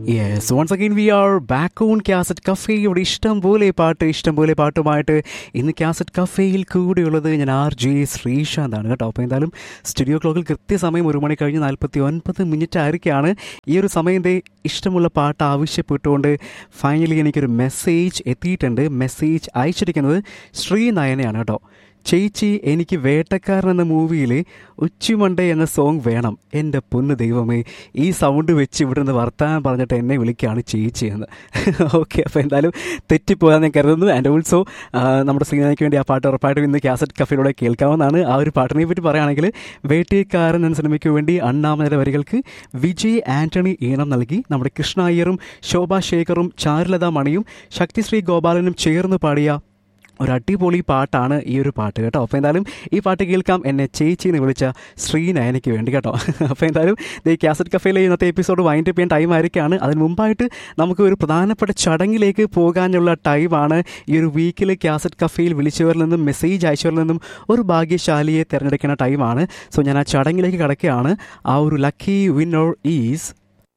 Yes once again V are back on cassette cafe. ഇവിടെ ഇഷ്ടം പോലെ പാട്ടുമായിട്ട് ഇന്ന് കാസറ്റ് കഫേയിൽ കൂടെയുള്ളത് ഞാൻ RJ ശ്രീശാന്താണ് കേട്ടോ. അപ്പോൾ എന്തായാലും സ്റ്റുഡിയോ ക്ലോക്കിൽ കൃത്യസമയം 1 മണി കഴിഞ്ഞ് 49 ആയിരിക്കുകയാണ്. ഈ ഒരു സമയത്തെ ഇഷ്ടമുള്ള പാട്ട് ആവശ്യപ്പെട്ടുകൊണ്ട് ഫൈനലി എനിക്കൊരു മെസ്സേജ് എത്തിയിട്ടുണ്ട്. മെസ്സേജ് അയച്ചിരിക്കുന്നത് ശ്രീനയനയാണ് കേട്ടോ. ചേച്ചി, എനിക്ക് വേട്ടക്കാരൻ എന്ന മൂവിയിൽ ഉച്ചുമണ്ടേ എന്ന സോങ് വേണം. എൻ്റെ പൊന്ന് ദൈവമേ, ഈ സൗണ്ട് വെച്ച് ഇവിടെ നിന്ന് വർത്താനം പറഞ്ഞിട്ട് എന്നെ വിളിക്കുകയാണ് ചേച്ചി എന്ന്. ഓക്കെ, അപ്പോൾ എന്തായാലും തെറ്റിപ്പോകാൻ ഞാൻ കരുതുന്നു. ആൻഡ് ഓൾസോ നമ്മുടെ ശ്രീനായ്ക്ക് വേണ്ടി ആ പാട്ട് ഉറപ്പായിട്ടും ഇന്ന് കാസറ്റ് കഫയിലൂടെ കേൾക്കാവുന്നതാണ്. ആ ഒരു പാട്ടിനെ പറ്റി പറയുകയാണെങ്കിൽ, വേട്ടക്കാരൻ എന്ന സിനിമയ്ക്ക് വേണ്ടി അണ്ണാമലയുടെ വരികൾക്ക് വിജയ് ആൻ്റണി ഈണം നൽകി നമ്മുടെ കൃഷ്ണ അയ്യറും ശോഭാ ശേഖറും ചാരുലത മണിയും ശക്തിശ്രീ ഗോപാലനും ചേർന്ന് പാടിയ ഒരു അടിപൊളി പാട്ടാണ് ഈ ഒരു പാട്ട് കേട്ടോ. അപ്പോൾ എന്തായാലും ഈ പാട്ട് കേൾക്കാം എന്നെ ചേച്ചി എന്ന് വിളിച്ച ശ്രീനയനയ്ക്ക് വേണ്ടി കേട്ടോ. അപ്പോൾ എന്തായാലും ഈ കാസറ്റ് കഫേയിലെ ഇന്നത്തെ എപ്പിസോഡ് വൈൻഡ് അപ്പ് ചെയ്യാൻ ടൈം ആയിരിക്കുകയാണ്. അതിന് മുമ്പായിട്ട് നമുക്ക് ഒരു പ്രധാനപ്പെട്ട ചടങ്ങിലേക്ക് പോകാനുള്ള ടൈമാണ്. ഈ ഒരു വീക്കിൽ കാസറ്റ് കഫേയിൽ വിളിച്ചവരിൽ നിന്നും മെസ്സേജ് അയച്ചവരിൽ നിന്നും ഒരു ഭാഗ്യശാലിയെ തിരഞ്ഞെടുക്കുന്ന ടൈമാണ്. സോ ഞാൻ ആ ചടങ്ങിലേക്ക് കടക്കുകയാണ്. ആ ഒരു ലക്കി വിന്നർ ഈസ്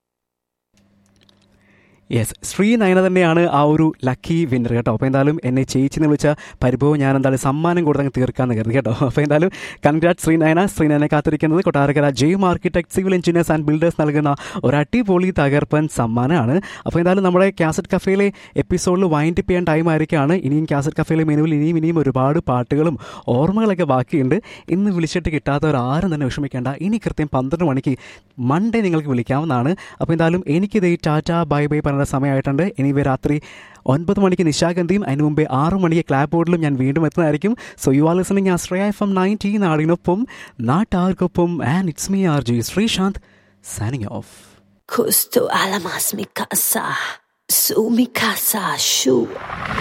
യെസ്, ശ്രീനയന തന്നെയാണ് ആ ഒരു ലക്കി വിന്നർ കേട്ടോ. അപ്പോൾ എന്തായാലും എന്നെ ചേച്ചിന്ന് വിളിച്ച പരിഭവം ഞാൻ എന്തായാലും സമ്മാനം കൊടുത്തങ്ങ് തീർക്കാമെന്ന് കരുതി കേട്ടോ. അപ്പോൾ എന്തായാലും കൺഗ്രാറ്റ് ശ്രീനയനെ കാത്തിരിക്കുന്നത് Kottarakkara ജെയിം architect civil engineers and builders നൽകുന്ന ഒരു അടിപൊളി തകർപ്പൻ സമ്മാനമാണ്. അപ്പോൾ എന്തായാലും നമ്മുടെ കാസറ്റ് കഫേയിലെ എപ്പിസോഡിൽ വൈൻഡ് അപ്പ് ചെയ്യാൻ ടൈം ആയിരിക്കുകയാണ്. ഇനിയും കാസറ്റ് കഫേയിലെ മെനുവിൽ ഇനിയും ഒരുപാട് പാട്ടുകളും ഓർമ്മകളൊക്കെ ബാക്കിയുണ്ട്. ഇന്ന് വിളിച്ചിട്ട് കിട്ടാത്തവരാരും തന്നെ വിഷമിക്കേണ്ട. ഇനി കൃത്യം 12 മണിക്ക് മൺഡേ നിങ്ങൾക്ക് വിളിക്കാവുന്നതാണ്. അപ്പോൾ എന്തായാലും എനിക്കിത് ടാറ്റ ബൈ ബൈ പറഞ്ഞ സമയമായിട്ടുണ്ട്. ഇനി രാത്രി 9 മണിക്ക് നിശാഗന്ധിയും അതിന് മുമ്പേ 6 മണിക്ക് ക്ലാപ്പ് ബോർഡിലും ഞാൻ വീണ്ടും എത്തുന്നതായിരിക്കും. So you are listening Ashraya FM 90 നാടിനൊപ്പം നാട്ടാർക്കൊപ്പം. And it's me RJ Sreesanth signing off. Justo alamas mi casa, su mi casa, shu.